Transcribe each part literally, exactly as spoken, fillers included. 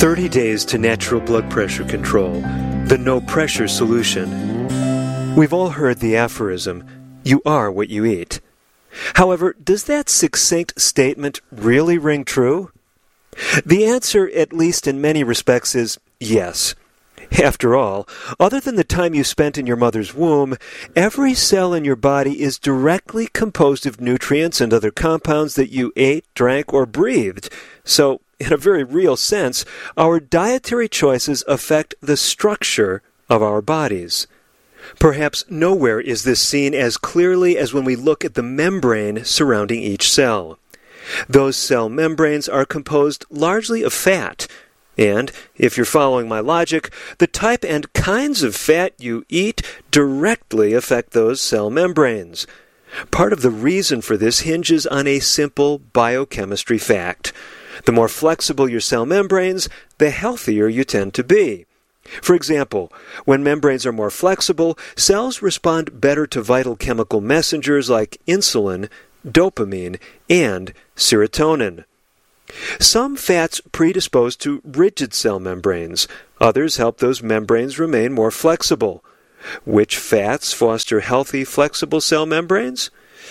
thirty days to natural blood pressure control, the no-pressure solution. We've all heard the aphorism, you are what you eat. However, does that succinct statement really ring true? The answer, at least in many respects, is yes. After all, other than the time you spent in your mother's womb, every cell in your body is directly composed of nutrients and other compounds that you ate, drank, or breathed. So, in a very real sense, our dietary choices affect the structure of our bodies. Perhaps nowhere is this seen as clearly as when we look at the membrane surrounding each cell. Those cell membranes are composed largely of fat, and, if you're following my logic, the type and kinds of fat you eat directly affect those cell membranes. Part of the reason for this hinges on a simple biochemistry fact. The more flexible your cell membranes, the healthier you tend to be. For example, when membranes are more flexible, cells respond better to vital chemical messengers like insulin, dopamine, and serotonin. Some fats predispose to rigid cell membranes. Others help those membranes remain more flexible. Which fats foster healthy, flexible cell membranes?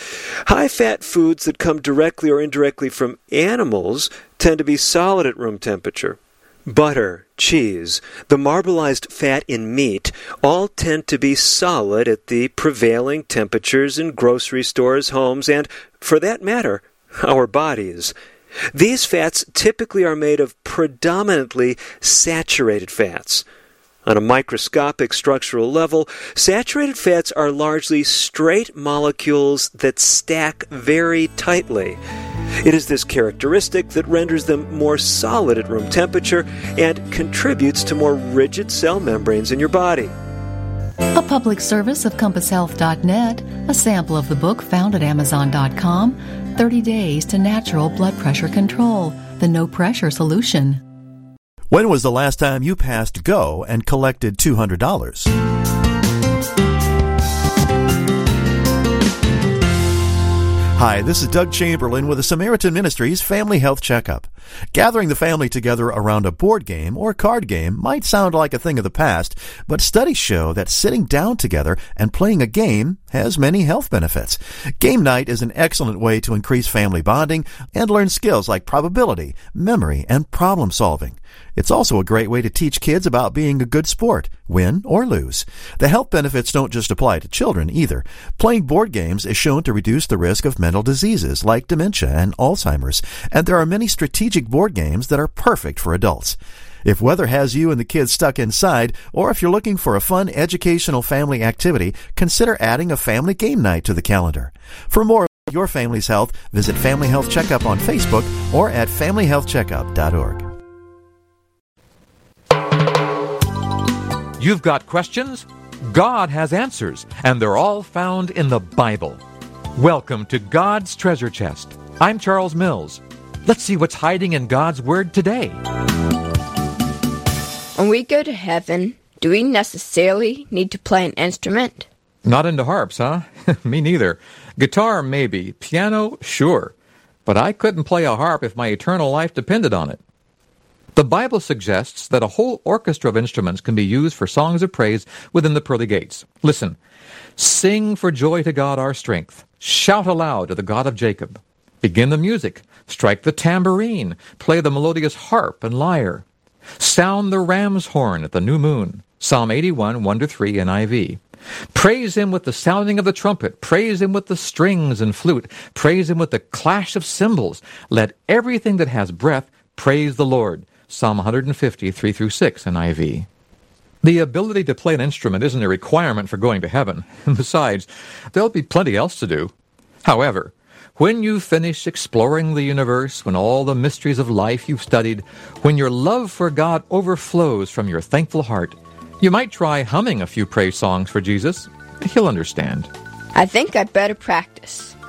High-fat foods that come directly or indirectly from animals tend to be solid at room temperature. Butter, cheese, the marbleized fat in meat all tend to be solid at the prevailing temperatures in grocery stores, homes, and, for that matter, our bodies. These fats typically are made of predominantly saturated fats. On a microscopic structural level, saturated fats are largely straight molecules that stack very tightly. It is this characteristic that renders them more solid at room temperature and contributes to more rigid cell membranes in your body. A public service of compass health dot net, a sample of the book found at amazon dot com, thirty days to Natural Blood Pressure Control, the no-pressure solution. When was the last time you passed go and collected two hundred dollars? Hi, this is Doug Chamberlain with the Samaritan Ministries Family Health Checkup. Gathering the family together around a board game or card game might sound like a thing of the past, but studies show that sitting down together and playing a game has many health benefits. Game night is an excellent way to increase family bonding and learn skills like probability, memory, and problem solving. It's also a great way to teach kids about being a good sport, win or lose. The health benefits don't just apply to children either. Playing board games is shown to reduce the risk of mental diseases like dementia and Alzheimer's, and there are many strategic board games that are perfect for adults. If weather has you and the kids stuck inside, or if you're looking for a fun educational family activity, consider adding a family game night to the calendar. For more about your family's health, visit Family Health Checkup on Facebook or at family health checkup dot org. You've got questions? God has answers, and they're all found in the Bible. Welcome to God's Treasure Chest. I'm Charles Mills. Let's see what's hiding in God's Word today. When we go to heaven, do we necessarily need to play an instrument? Not into harps, huh? Me neither. Guitar, maybe. Piano, sure. But I couldn't play a harp if my eternal life depended on it. The Bible suggests that a whole orchestra of instruments can be used for songs of praise within the pearly gates. Listen. Sing for joy to God our strength. Shout aloud to the God of Jacob. Begin the music. Strike the tambourine. Play the melodious harp and lyre. Sound the ram's horn at the new moon. Psalm eighty-one, one to three, N I V. Praise him with the sounding of the trumpet. Praise him with the strings and flute. Praise him with the clash of cymbals. Let everything that has breath praise the Lord. Psalm one fifty, three through six, N I V. The ability to play an instrument isn't a requirement for going to heaven. Besides, there'll be plenty else to do. However, when you finish exploring the universe, when all the mysteries of life you've studied, when your love for God overflows from your thankful heart, you might try humming a few praise songs for Jesus. He'll understand. I think I'd better practice.